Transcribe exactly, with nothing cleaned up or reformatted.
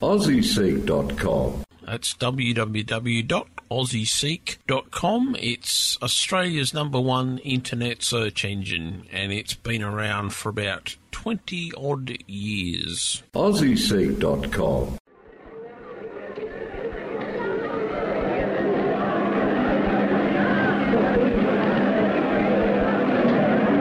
aussie seek dot com. That's w w w dot aussie seek dot com. It's Australia's number one internet search engine, and it's been around for about twenty odd years. aussie seek dot com.